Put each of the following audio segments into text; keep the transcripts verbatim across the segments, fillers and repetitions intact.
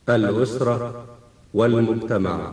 الأسرة والمجتمع.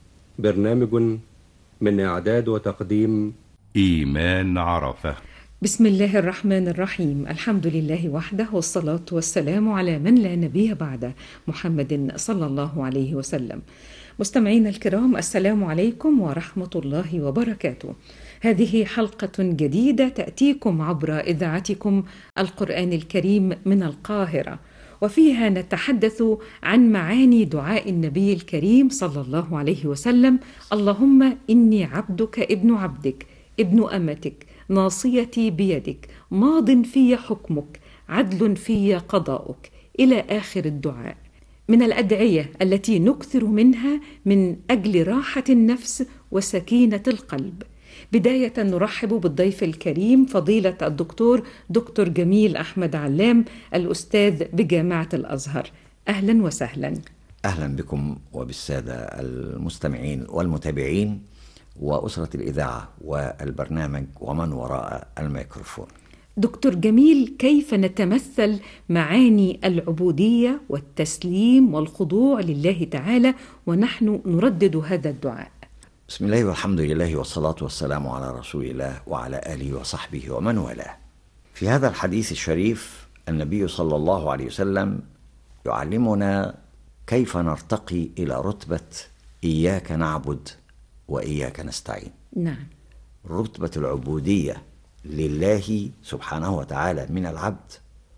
برنامج من إعداد وتقديم إيمان عرفة. بسم الله الرحمن الرحيم. الحمد لله وحده، والصلاة والسلام على من لا نبي بعده، محمد صلى الله عليه وسلم. مستمعين الكرام، السلام عليكم ورحمة الله وبركاته. هذه حلقة جديدة تأتيكم عبر إذاعتكم القرآن الكريم من القاهرة، وفيها نتحدث عن معاني دعاء النبي الكريم صلى الله عليه وسلم: اللهم إني عبدك ابن عبدك ابن أمتك، ناصيتي بيدك، ماض في حكمك، عدل في قضاؤك، إلى آخر الدعاء، من الأدعية التي نكثر منها من أجل راحة النفس وسكينة القلب. بداية نرحب بالضيف الكريم فضيلة الدكتور دكتور جميل أحمد علام، الأستاذ بجامعة الأزهر. أهلا وسهلا. أهلا بكم وبالسادة المستمعين والمتابعين وأسرة الإذاعة والبرنامج ومن وراء الميكروفون. دكتور جميل، كيف نتمثل معاني العبودية والتسليم والخضوع لله تعالى ونحن نردد هذا الدعاء؟ بسم الله والحمد لله والصلاة والسلام على رسول الله وعلى آله وصحبه ومن والاه. في هذا الحديث الشريف النبي صلى الله عليه وسلم يعلمنا كيف نرتقي إلى رتبة إياك نعبد وإياك نستعين. نعم. رتبة العبودية لله سبحانه وتعالى من العبد،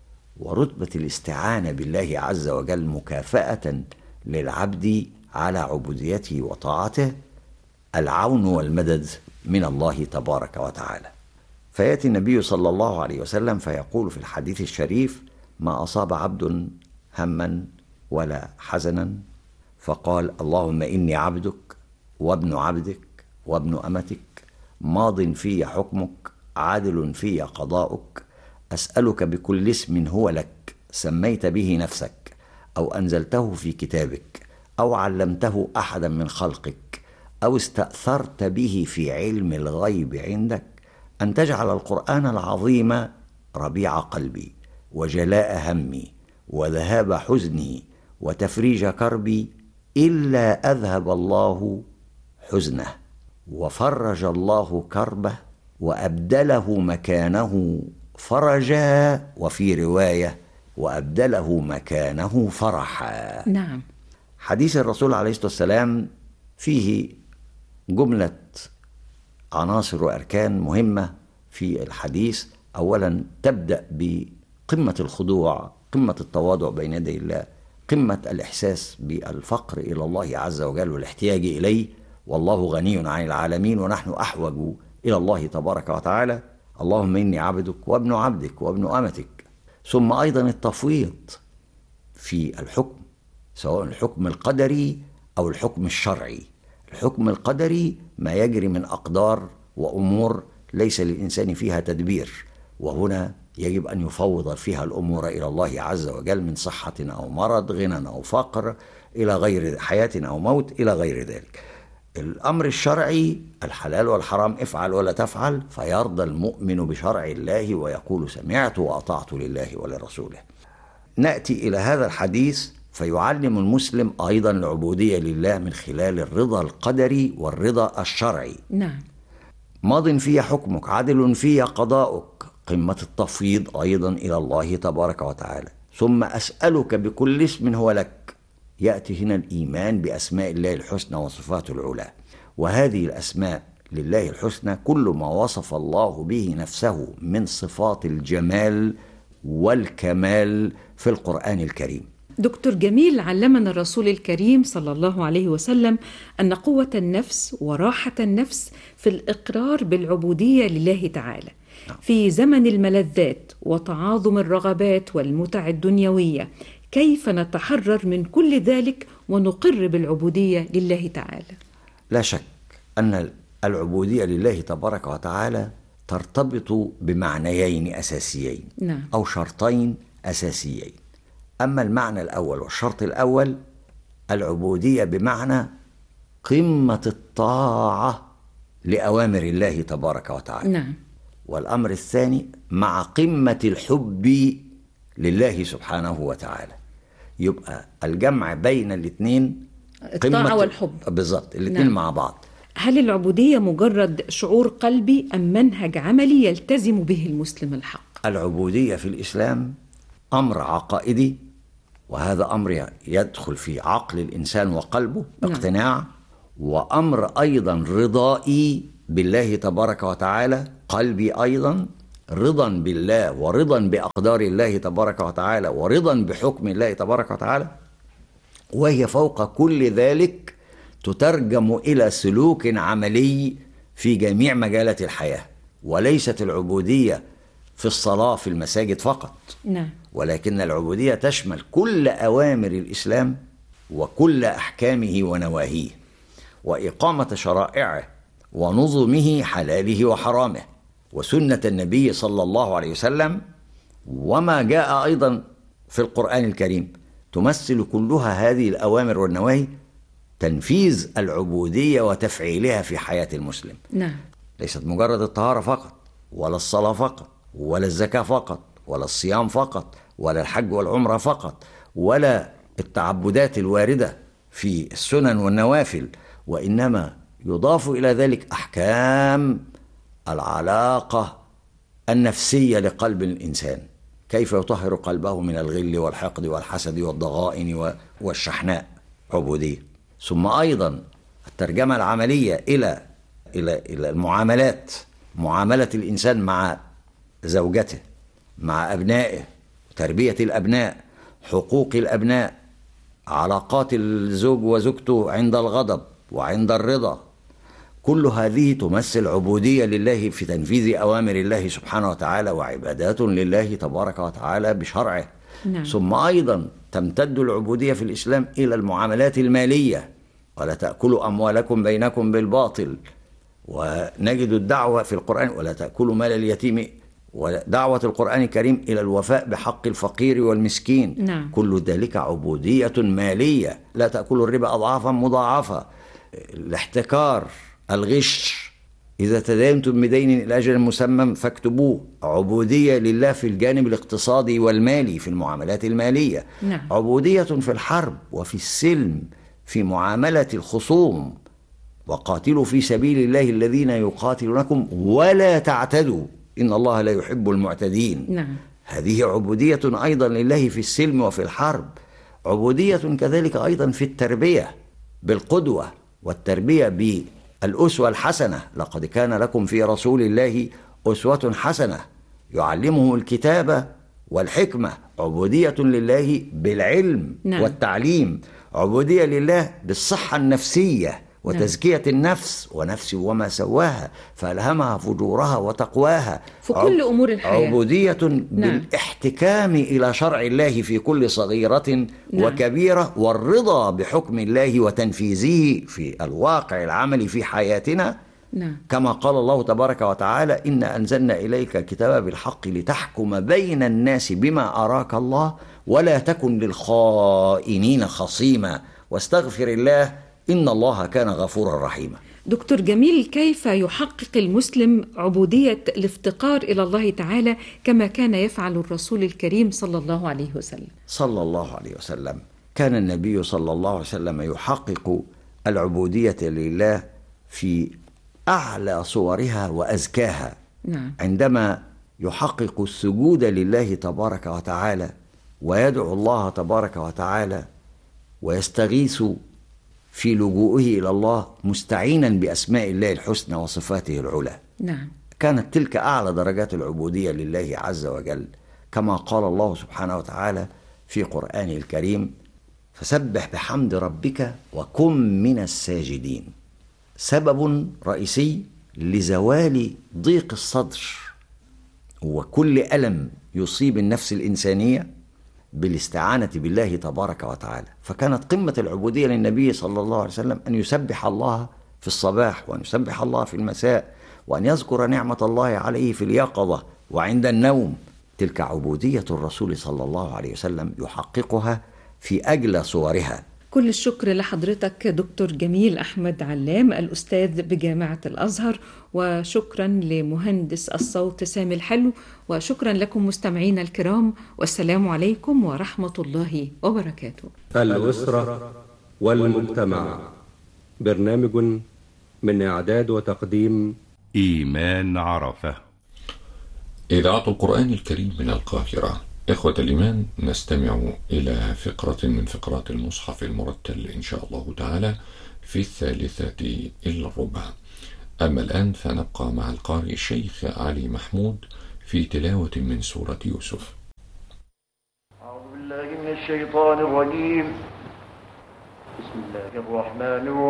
ورتبة الاستعانة بالله عز وجل مكافأة للعبد على عبوديته وطاعته، العون والمدد من الله تبارك وتعالى. فيأتي النبي صلى الله عليه وسلم فيقول في الحديث الشريف: ما أصاب عبد هما ولا حزنا فقال اللهم إني عبدك وابن عبدك وابن أمتك، ماض في حكمك، عادل في قضاؤك، أسألك بكل اسم هو لك سميت به نفسك أو أنزلته في كتابك أو علمته أحدا من خلقك أو استأثرت به في علم الغيب عندك أن تجعل القرآن العظيم ربيع قلبي وجلاء همي وذهاب حزني وتفريج كربي، إلا أذهب الله حزنه وفرج الله كربه وأبدله مكانه فرجا، وفي رواية وأبدله مكانه فرحا. نعم. حديث الرسول عليه الصلاة والسلام فيه جملة عناصر وأركان مهمة في الحديث. أولا تبدأ بقمة الخضوع، قمة التواضع بين يدي الله، قمة الإحساس بالفقر إلى الله عز وجل والاحتياج إليه، والله غني عن العالمين ونحن أحوج إلى الله تبارك وتعالى. اللهم إني عبدك وابن عبدك وابن أمتك. ثم أيضا التفويض في الحكم، سواء الحكم القدري أو الحكم الشرعي. الحكم القدري ما يجري من أقدار وأمور ليس للإنسان فيها تدبير، وهنا يجب أن يفوض فيها الأمور إلى الله عز وجل، من صحة أو مرض، غنى أو فقر، إلى غير حياة أو موت، إلى غير ذلك. الأمر الشرعي الحلال والحرام، افعل ولا تفعل، فيرضى المؤمن بشرع الله ويقول سمعت وأطعت لله ولرسوله. نأتي إلى هذا الحديث فيعلم المسلم أيضا العبودية لله من خلال الرضا القدري والرضا الشرعي. نعم. ماض في حكمك، عدل في قضاؤك، قمة التفويض أيضا إلى الله تبارك وتعالى. ثم أسألك بكل اسم هو لك، يأتي هنا الإيمان بأسماء الله الحسنى وصفاته العلى، وهذه الأسماء لله الحسنى كل ما وصف الله به نفسه من صفات الجمال والكمال في القرآن الكريم. دكتور جميل، علمنا الرسول الكريم صلى الله عليه وسلم أن قوة النفس وراحة النفس في الإقرار بالعبودية لله تعالى في زمن الملذات وتعاظم الرغبات والمتع الدنيوية. كيف نتحرر من كل ذلك ونقر بالعبودية لله تعالى؟ لا شك أن العبودية لله تبارك وتعالى ترتبط بمعنيين أساسيين. نعم. أو شرطين أساسيين. أما المعنى الأول والشرط الأول، العبودية بمعنى قمة الطاعة لأوامر الله تبارك وتعالى. نعم. والأمر الثاني مع قمة الحب لله سبحانه وتعالى. يبقى الجمع بين الاثنين الطاعة والحب بالظبط، الاثنين نعم. مع بعض. هل العبودية مجرد شعور قلبي أم منهج عملي يلتزم به المسلم الحق؟ العبودية في الإسلام أمر عقائدي، وهذا أمر يدخل في عقل الإنسان وقلبه اقتناع، نعم. وأمر أيضا رضائي بالله تبارك وتعالى، قلبي أيضا رضا بالله ورضا بأقدار الله تبارك وتعالى ورضا بحكم الله تبارك وتعالى، وهي فوق كل ذلك تترجم إلى سلوك عملي في جميع مجالات الحياة. وليست العبودية في الصلاة في المساجد فقط، نعم. ولكن العبودية تشمل كل أوامر الإسلام وكل أحكامه ونواهيه، وإقامة شرائعه ونظمه حلاله وحرامه، وسنة النبي صلى الله عليه وسلم، وما جاء أيضا في القرآن الكريم. تمثل كلها هذه الأوامر والنواهي تنفيذ العبودية وتفعيلها في حياة المسلم. نعم. ليست مجرد الطهارة فقط، ولا الصلاة فقط، ولا الزكاة فقط، ولا الصيام فقط، ولا الحج والعمرة فقط، ولا التعبدات الواردة في السنن والنوافل، وإنما يضاف إلى ذلك أحكام العلاقة النفسية لقلب الإنسان، كيف يطهر قلبه من الغل والحقد والحسد والضغائن والشحناء، عبودية. ثم أيضا الترجمة العملية إلى إلى إلى المعاملات، معاملة الإنسان مع زوجته، مع أبنائه، تربية الأبناء، حقوق الأبناء، علاقات الزوج وزوجته عند الغضب وعند الرضا، كل هذه تمثل عبودية لله في تنفيذ أوامر الله سبحانه وتعالى، وعبادات لله تبارك وتعالى بشرعه. نعم. ثم أيضا تمتد العبودية في الإسلام إلى المعاملات المالية، ولا تأكلوا أموالكم بينكم بالباطل، ونجد الدعوة في القرآن ولا تأكلوا مال اليتيم، ودعوة القرآن الكريم إلى الوفاء بحق الفقير والمسكين. نعم. كل ذلك عبودية مالية. لا تأكلوا الربا أضعافا مضاعفة، الاحتكار، الغش، إذا تداينتم بدين إلى أجل مسمى فاكتبوه، عبودية لله في الجانب الاقتصادي والمالي في المعاملات المالية. نعم. عبودية في الحرب وفي السلم في معاملة الخصوم، وقاتلوا في سبيل الله الذين يقاتلونكم ولا تعتدوا إن الله لا يحب المعتدين. نعم. هذه عبودية أيضا لله في السلم وفي الحرب. عبودية كذلك أيضا في التربية بالقدوة، والتربية بالأسوة الحسنة. لقد كان لكم في رسول الله أسوة حسنة يعلمهم الكتاب والحكمة. عبودية لله بالعلم. نعم. والتعليم. عبودية لله بالصحة النفسية وتزكية النفس، ونفس وما سواها فألهمها فجورها وتقواها، في كل أمور الحياة. عبودية نعم. بالاحتكام إلى شرع الله في كل صغيرة نعم. وكبيرة، والرضا بحكم الله وتنفيذه في الواقع العملي في حياتنا. نعم. كما قال الله تبارك وتعالى: إنا أنزلنا إليك الكتاب بالحق لتحكم بين الناس بما أراك الله ولا تكن للخائنين خصيما واستغفر الله إن الله كان غفورا رحيما. دكتور جميل، كيف يحقق المسلم عبودية الافتقار إلى الله تعالى كما كان يفعل الرسول الكريم صلى الله عليه وسلم؟ صلى الله عليه وسلم كان النبي صلى الله عليه وسلم يحقق العبودية لله في أعلى صورها وأزكاها. نعم. عندما يحقق السجود لله تبارك وتعالى ويدعو الله تبارك وتعالى ويستغيث في لجوئه إلى الله مستعينا بأسماء الله الحسنى وصفاته العلى. نعم. كانت تلك أعلى درجات العبودية لله عز وجل، كما قال الله سبحانه وتعالى في قرآنه الكريم: فسبح بحمد ربك وكن من الساجدين. سبب رئيسي لزوال ضيق الصدر وكل ألم يصيب النفس الإنسانية بالاستعانة بالله تبارك وتعالى. فكانت قمة العبودية للنبي صلى الله عليه وسلم أن يسبح الله في الصباح، وأن يسبح الله في المساء، وأن يذكر نعمة الله عليه في اليقظة وعند النوم. تلك عبودية الرسول صلى الله عليه وسلم يحققها في أجلى صورها. كل الشكر لحضرتك دكتور جميل أحمد علام الأستاذ بجامعة الأزهر، وشكرا لمهندس الصوت سامي الحلو، وشكرا لكم مستمعينا الكرام، والسلام عليكم ورحمة الله وبركاته. الأسرة والمجتمع، برنامج من إعداد وتقديم إيمان عرفة. إذاعة القرآن الكريم من القاهرة. إخوة الإيمان، نستمع إلى فقرة من فقرات المصحف المرتل إن شاء الله تعالى في الثالثة إلا الربع. أما الآن فنبقى مع القارئ الشيخ علي محمود في تلاوة من سورة يوسف. أعوذ بالله من الشيطان الرجيم. بسم الله الرحمن الرحيم.